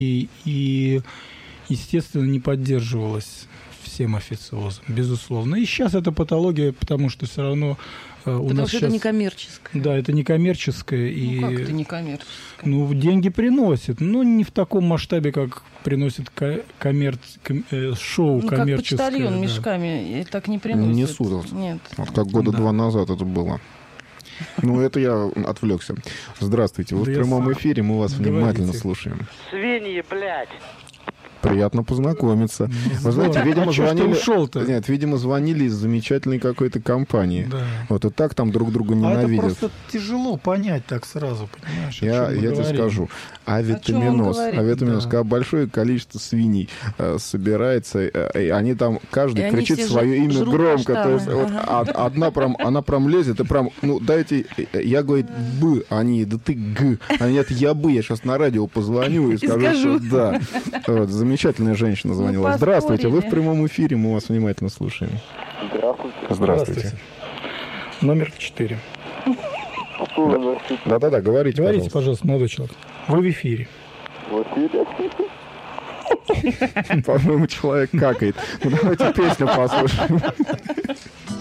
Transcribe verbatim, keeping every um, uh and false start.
и, и естественно, не поддерживалось всем официозом, безусловно. И сейчас это патология, потому что все равно э, у потому нас что сейчас... это некоммерческое. Да, это некоммерческое. Ну, и... как это некоммерческое? Ну, деньги приносит, но не в таком масштабе, как приносит коммерц... ком... э, шоу ну, коммерческое. Как почтальон да. мешками и так не приносит. Не несут. Нет. Вот как года да. два назад это было. Ну, это я отвлекся. Здравствуйте, вы да в прямом эфире, мы вас Говорите. внимательно слушаем. Свиньи, блядь! Приятно познакомиться. Ну, вы знаете, видимо, а звонили... ушел-то? Нет, видимо, звонили из замечательной какой-то компании. Да. Вот и так там друг друга ненавидят. А это просто тяжело понять так сразу, понимаешь? Я, я тебе скажу. Авитаминоз. Авитаминоз. Да. Когда большое количество свиней э, собирается, э, и они там, каждый и кричит свое имя громко. То есть, вот, ага. а, одна прям, она прям лезет, и прям, ну, дайте, я, говорит, б, они, да ты г. Они, нет, я бы, я сейчас на радио позвоню и скажу, и скажу. что да. Вот, замечательная женщина звонила. Ну, здравствуйте, вы в прямом эфире, мы вас внимательно слушаем. Здравствуйте. Здравствуйте. Здравствуйте. Номер четыре. Да-да-да, говорите, Говорите, пожалуйста. пожалуйста, молодой человек. Вы в эфире. В эфире? По-моему, человек какает. Ну, давайте песню послушаем.